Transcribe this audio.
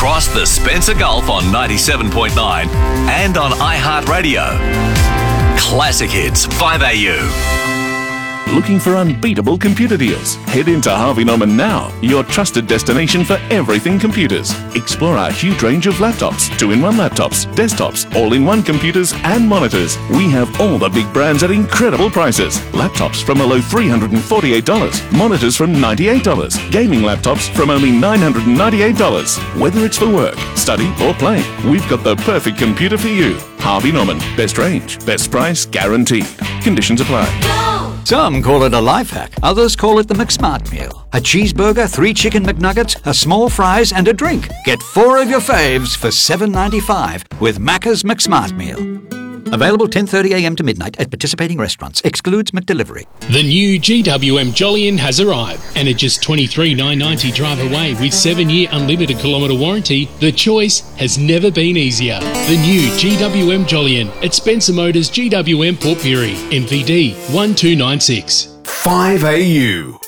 across the Spencer Gulf on 97.9 and on iHeartRadio. Classic Hits 5AU. Looking for unbeatable computer deals? Head into Harvey Norman now, your trusted destination for everything computers. Explore our huge range of laptops, 2-in-1 laptops, desktops, all-in-one computers and monitors. We have all the big brands at incredible prices. Laptops from a low $348, monitors from $98, gaming laptops from only $998. Whether it's for work, study or play, we've got the perfect computer for you. Harvey Norman, best range, best price guaranteed. Conditions apply. Some call it a life hack, others call it the McSmart meal. A cheeseburger, 3 chicken McNuggets, a small fries and a drink. Get 4 of your faves for $7.95 with Macca's McSmart meal. Available 10:30am to midnight at participating restaurants. Excludes McDelivery. The new GWM Jolyon has arrived, and at just $23,990 drive away with 7-year unlimited kilometre warranty, the choice has never been easier. The new GWM Jolyon at Spencer Motors GWM Port Pirie, MVD 1296. 5AU.